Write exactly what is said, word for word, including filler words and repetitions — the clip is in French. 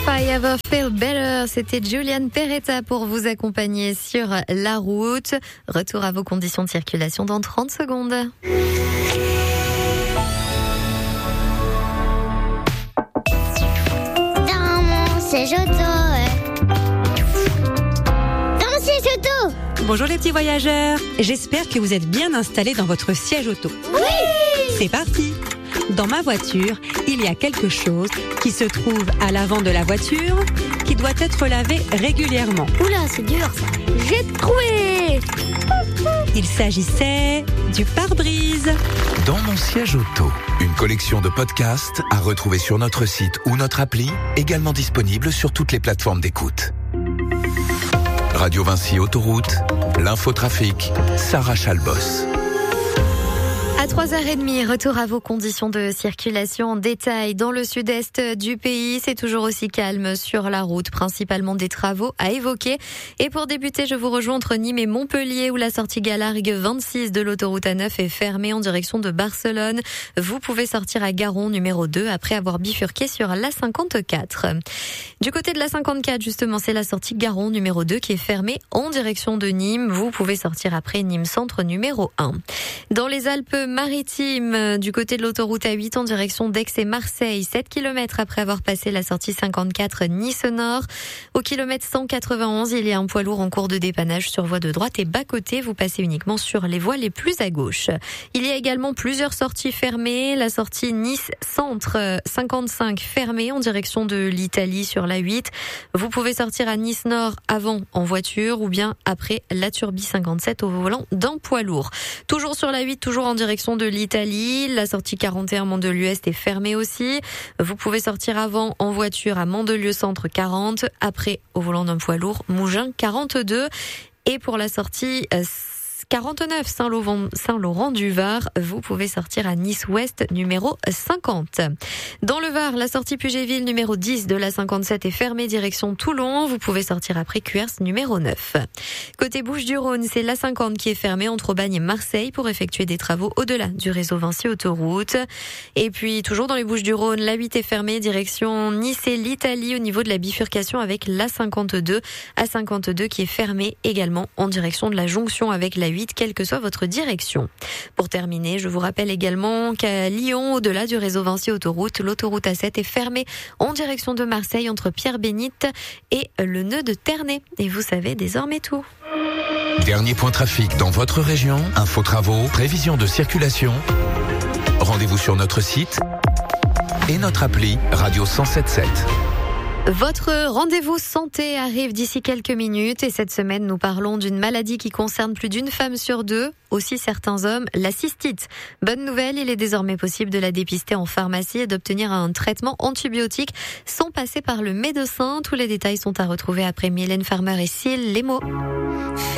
If I Ever Feel Better, c'était Julian Peretta pour vous accompagner sur la route. Retour à vos conditions de circulation dans trente secondes. Dans mon siège auto. Dans mon siège auto. Bonjour les petits voyageurs. J'espère que vous êtes bien installés dans votre siège auto. Oui! C'est parti! Dans ma voiture, il y a quelque chose qui se trouve à l'avant de la voiture qui doit être lavé régulièrement. Oula, c'est dur ça. J'ai trouvé! Il s'agissait du pare-brise. Dans mon siège auto, une collection de podcasts à retrouver sur notre site ou notre appli, également disponible sur toutes les plateformes d'écoute. Radio Vinci Autoroute, l'infotrafic, Sarah Chalbos. À trois heures trente, retour à vos conditions de circulation en détail. Dans le sud-est du pays, c'est toujours aussi calme sur la route, principalement des travaux à évoquer. Et pour débuter, je vous rejoins entre Nîmes et Montpellier, où la sortie Galargues vingt-six de l'autoroute A neuf est fermée en direction de Barcelone. Vous pouvez sortir à Garon numéro deux après avoir bifurqué sur l'A cinquante-quatre. Du côté de l'A cinquante-quatre, justement, c'est la sortie Garon numéro deux qui est fermée en direction de Nîmes. Vous pouvez sortir après Nîmes Centre numéro un. Dans les Alpes-Maritimes, du côté de l'autoroute A huit en direction d'Aix et Marseille, sept kilomètres après avoir passé la sortie cinquante-quatre Nice-Nord. Au kilomètre cent quatre-vingt-onze, il y a un poids lourd en cours de dépannage sur voie de droite et bas-côté. Vous passez uniquement sur les voies les plus à gauche. Il y a également plusieurs sorties fermées. La sortie Nice-Centre cinquante-cinq fermée en direction de l'Italie sur l'A huit. Vous pouvez sortir à Nice-Nord avant en voiture ou bien après la Turbie cinquante-sept au volant d'un poids lourd. Toujours sur l'A huit, toujours en direction de l'Italie. La sortie quarante et un Mandelieu-Est est fermée aussi. Vous pouvez sortir avant en voiture à Mandelieu-Centre quarante, après au volant d'un poids lourd Mougins quarante-deux. Et pour la sortie quarante-neuf Saint-Laurent-du-Var, vous pouvez sortir à Nice-Ouest numéro cinquante. Dans le Var, la sortie Puget-Ville numéro dix de la cinquante-sept est fermée direction Toulon. Vous pouvez sortir après Cuers numéro neuf. Côté Bouches-du-Rhône, c'est l'A cinquante qui est fermée entre Aubagne et Marseille pour effectuer des travaux au-delà du réseau Vinci Autoroute. Et puis toujours dans les Bouches-du-Rhône, l'A huit est fermée direction Nice et l'Italie au niveau de la bifurcation avec l'A cinquante-deux. A cinquante-deux qui est fermée également en direction de la jonction avec l'A huit, quelle que soit votre direction. Pour terminer, je vous rappelle également qu'à Lyon, au-delà du réseau Vinci Autoroute, l'autoroute A sept est fermée en direction de Marseille entre Pierre-Bénite et le nœud de Ternay. Et vous savez désormais tout. Dernier point trafic dans votre région, info travaux, prévision de circulation. Rendez-vous sur notre site et notre appli Radio cent sept virgule sept. Votre rendez-vous santé arrive d'ici quelques minutes et cette semaine nous parlons d'une maladie qui concerne plus d'une femme sur deux, aussi certains hommes, la cystite. Bonne nouvelle, il est désormais possible de la dépister en pharmacie et d'obtenir un traitement antibiotique sans passer par le médecin. Tous les détails sont à retrouver après Mylène Farmer et Cyril Lemo.